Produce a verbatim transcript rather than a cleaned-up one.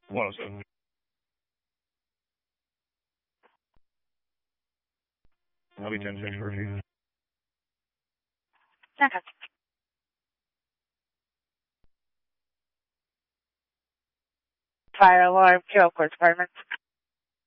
one oh seven. I'll be ten six for Okay. Fire alarm, Carroll Court Department.